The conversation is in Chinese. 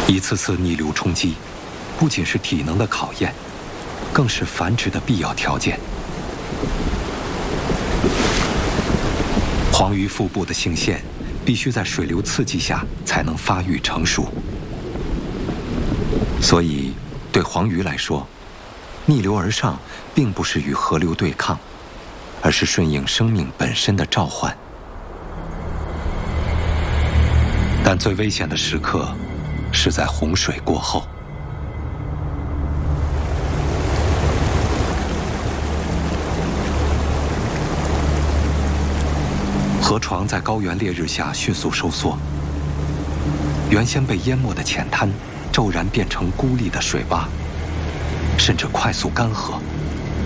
一次次逆流冲击，不仅是体能的考验，更是繁殖的必要条件。黄鱼腹部的性腺必须在水流刺激下才能发育成熟，所以对黄鱼来说，逆流而上并不是与河流对抗，而是顺应生命本身的召唤。但最危险的时刻是在洪水过后。河床在高原烈日下迅速收缩，原先被淹没的浅滩骤然变成孤立的水洼，甚至快速干涸。